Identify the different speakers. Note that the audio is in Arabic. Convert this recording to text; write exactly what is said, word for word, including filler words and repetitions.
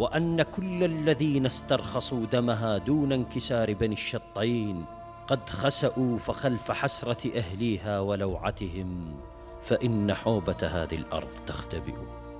Speaker 1: وأن كل الذين استرخصوا دمها دون انكسار بني الشطين قد خسأوا فخلف حسرة أهليها ولوعتهم، فإن حوبة هذه الأرض تختبئ.